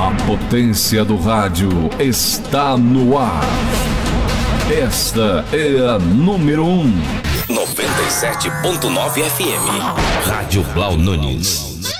A potência do rádio está no ar. Esta é a número 1. 97.9 FM. Rádio Blau Nunes.